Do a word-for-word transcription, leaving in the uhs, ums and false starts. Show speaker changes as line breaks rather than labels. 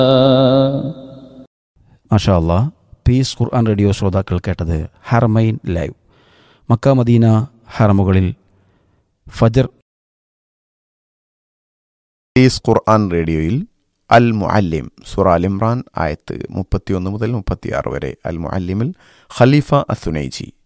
മാഷാ അല്ലാഹ്. പീസ് ഖുർആൻ റേഡിയോ ശ്രോതാക്കൾ കേട്ടത് ഹറമൈൻ ലൈവ്. മക്ക മദീന ഹറമുകളിൽ ഫജർ.
പീസ് ഖുർആൻ റേഡിയോയിൽ അൽ മുഅല്ലിം സൂറ അൽ ഇംറാൻ ആയത്ത് മുപ്പത്തിയൊന്ന് മുതൽ മുപ്പത്തിയാറ് വരെ. അൽ മുഅല്ലിമിൽ ഖലീഫ അസുനൈജി